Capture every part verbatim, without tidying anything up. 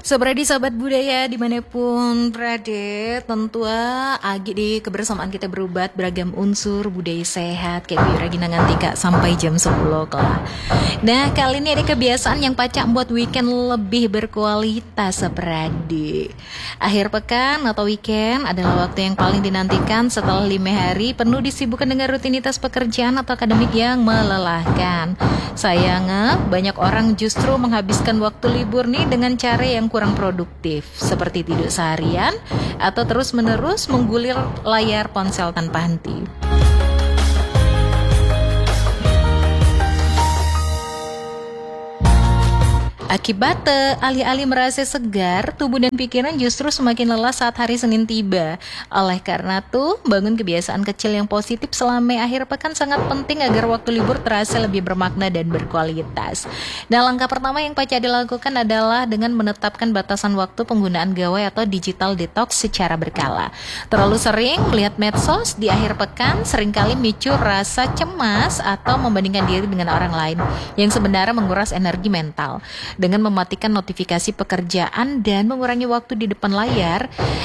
Sabradi sahabat budaya dimanapun berada, tentu agi di kebersamaan kita berubat beragam unsur budaya sehat kayak biar lagi nanti kak sampai jam sepuluh kelah. Nah kali ini ada kebiasaan yang pacak buat weekend lebih berkualitas Sabradi. Akhir pekan atau weekend adalah waktu yang paling dinantikan setelah lima hari penuh disibukkan dengan rutinitas pekerjaan atau akademik yang melelahkan. Sayangnya banyak orang justru menghabiskan waktu libur nih dengan cara yang kurang produktif, seperti tidur seharian atau terus-menerus menggulir layar ponsel tanpa henti. Akibatnya, alih-alih merasa segar, tubuh dan pikiran justru semakin lelah saat hari Senin tiba. Oleh karena itu, bangun kebiasaan kecil yang positif selama akhir pekan sangat penting agar waktu libur terasa lebih bermakna dan berkualitas. Nah, langkah pertama yang Paca dilakukan adalah dengan menetapkan batasan waktu penggunaan gawai atau digital detox secara berkala. Terlalu sering melihat medsos di akhir pekan seringkali micu rasa cemas atau membandingkan diri dengan orang lain yang sebenarnya menguras energi mental. Dengan mematikan notifikasi pekerjaan dan mengurangi waktu di depan layar,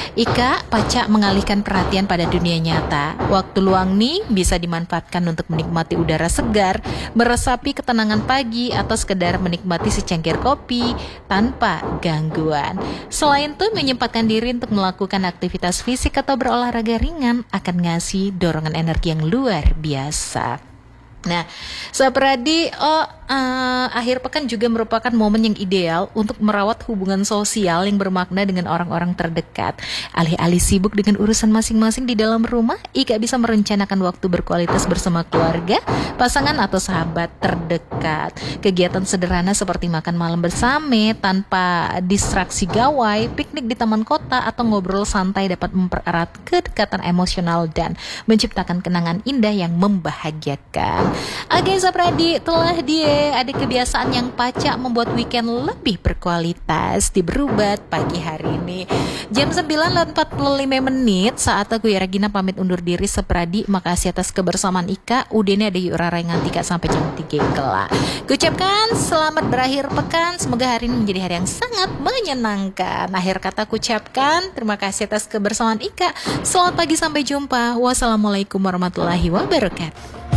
Ika Paca mengalihkan perhatian pada dunia nyata. Waktu luang nih bisa dimanfaatkan untuk menikmati udara segar, meresapi ketenangan pagi, atau sekedar menikmati secangkir kopi tanpa gangguan. Selain itu, menyempatkan diri untuk melakukan aktivitas fisik atau berolahraga ringan akan ngasih dorongan energi yang luar biasa. Nah, Sabradi, oh, uh, akhir pekan juga merupakan momen yang ideal untuk merawat hubungan sosial yang bermakna dengan orang-orang terdekat. Alih-alih sibuk dengan urusan masing-masing di dalam rumah, Ika bisa merencanakan waktu berkualitas bersama keluarga, pasangan atau sahabat terdekat. Kegiatan sederhana seperti makan malam bersama tanpa distraksi gawai, piknik di taman kota, atau ngobrol santai dapat mempererat kedekatan emosional dan menciptakan kenangan indah yang membahagiakan. Oke Sabradi, telah dia ada kebiasaan yang Paca membuat weekend lebih berkualitas di Berubat pagi hari ini. Jam sembilan lewat empat puluh lima menit saat aku ya Regina pamit undur diri Sabradi. Makasih atas kebersamaan Ika. Udene ada yuk rara yang nganti kak sampai jam tiga kelak. Kucapkan selamat berakhir pekan. Semoga hari ini menjadi hari yang sangat menyenangkan. Akhir kata kucapkan terima kasih atas kebersamaan Ika. Selamat pagi sampai jumpa. Wassalamualaikum warahmatullahi wabarakatuh.